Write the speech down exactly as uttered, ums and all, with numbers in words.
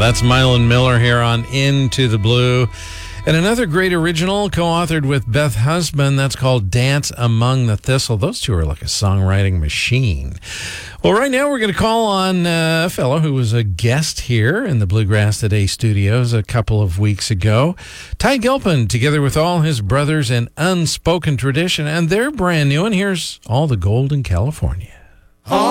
That's Mylan Miller here on Into the Blue. And another great original co-authored with Beth Husband, that's called Dance Among the Thistle. Those two are like a songwriting machine. Well, right now we're going to call on uh, a fellow who was a guest here in the Bluegrass Today studios a couple of weeks ago. Ty Gilpin, together with all his brothers in Unspoken Tradition, and they're brand new. And here's All the Gold in California.